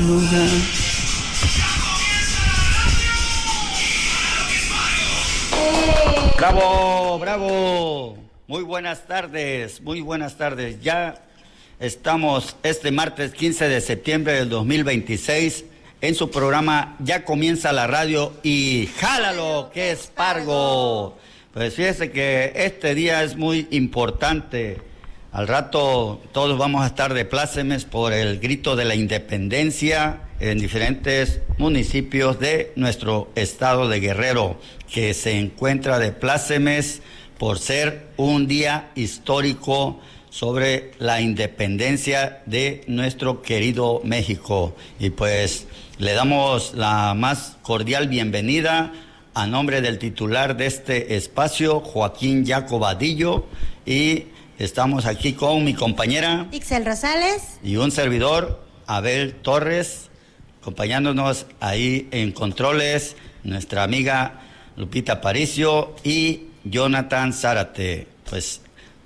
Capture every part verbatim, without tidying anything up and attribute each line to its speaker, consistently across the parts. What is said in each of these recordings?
Speaker 1: lugar.
Speaker 2: ¡Bravo, bravo! Muy buenas tardes, muy buenas tardes. Ya estamos este martes quince de septiembre del dos mil veintiséis en su programa Ya Comienza la Radio y ¡jálalo, que es Pargo! Pues fíjese que este día es muy importante. Al rato todos vamos a estar de plácemes por el grito de la independencia en diferentes municipios de nuestro estado de Guerrero, que se encuentra de plácemes por ser un día histórico sobre la independencia de nuestro querido México. Y pues le damos la más cordial bienvenida a nombre del titular de este espacio, Joaquín Yaco Vadillo, y estamos aquí con mi compañera
Speaker 3: Ixel Rosales
Speaker 2: y un servidor, Abel Torres, acompañándonos ahí en controles, nuestra amiga Lupita Aparicio y Jonathan Zárate. Pues,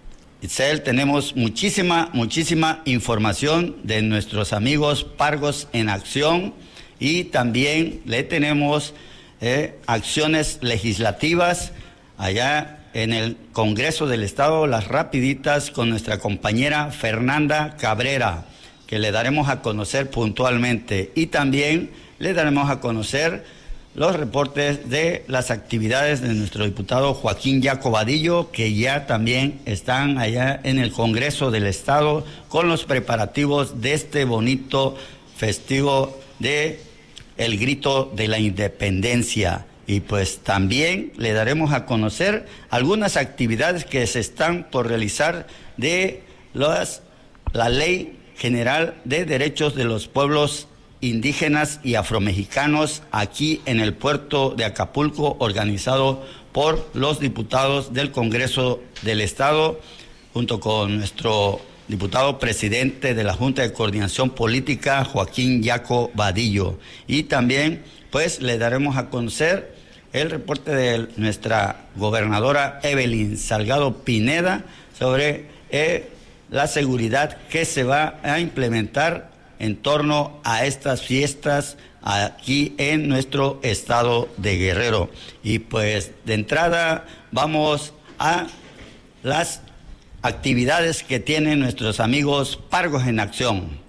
Speaker 2: Itzel, tenemos muchísima, muchísima información de nuestros amigos Pargos en Acción y también le tenemos eh, acciones legislativas allá en el Congreso del Estado, las rapiditas con nuestra compañera Fernanda Cabrera, que le daremos a conocer puntualmente, y también le daremos a conocer los reportes de las actividades de nuestro diputado Joaquín Yaco Vadillo, que ya también están allá en el Congreso del Estado con los preparativos de este bonito festivo de el grito de la independencia. Y pues también le daremos a conocer algunas actividades que se están por realizar de las, la Ley General de Derechos de los Pueblos Indígenas y Afromexicanos aquí en el puerto de Acapulco, organizado por los diputados del Congreso del Estado, junto con nuestro diputado presidente de la Junta de Coordinación Política, Joaquín Yaco Vadillo. Y también pues le daremos a conocer el reporte de nuestra gobernadora Evelyn Salgado Pineda sobre eh, la seguridad que se va a implementar en torno a estas fiestas aquí en nuestro estado de Guerrero. Y pues de entrada vamos a las actividades que tienen nuestros amigos Pargos en Acción.